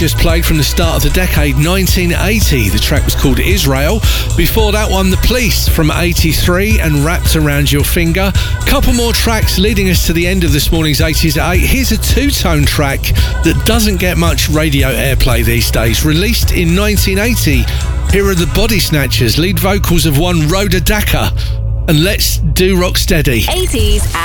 Just played from the start of the decade, 1980. The track was called Israel. Before that one, The Police from 83 and Wrapped Around Your Finger. Couple more tracks leading us to the end of this morning's 80s at 8. Here's a two-tone track that doesn't get much radio airplay these days. Released in 1980, here are the Body Snatchers, lead vocals of one Rhoda Dakar. And Let's Do Rocksteady. 80s